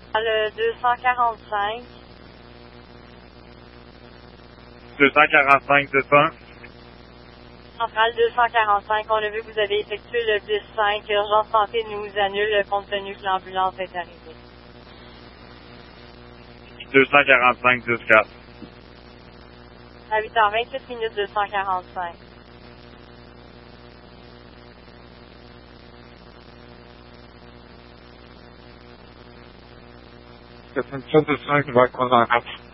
Le 245. 245, c'est ça? Centrale 245, on a vu que vous avez effectué le 10-5. Urgence santé nous annule compte tenu que l'ambulance est arrivée. 245, 10-4. À 8h28 minutes 245. C'est une chose de 5 va qu'on en rate.